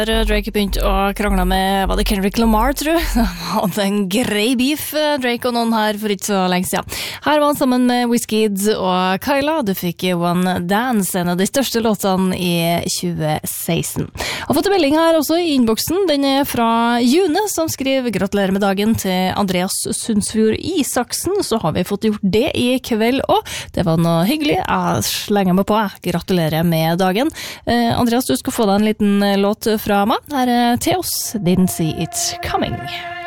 Drake begynte å krangle med, var det Kendrick Lamar, tror jeg? De hadde en grei beef, Drake og noen her for ikke så lenge siden. Her var han sammen med Wizkid og Kyla. Du fikk One Dance, en av de største låtene i 2016. Jeg har fått en melding her også i innboksen. Den er fra June, som skriver gratulerer med dagen til Andreas Sundsfjord Isaksen. Så har vi fått gjort det i kveld også. Det var noe hyggelig. Jeg slenger meg på. Gratulerer med dagen. Andreas, du skal få deg en liten låt fra meg. Her er Theos, Didn't See It Coming.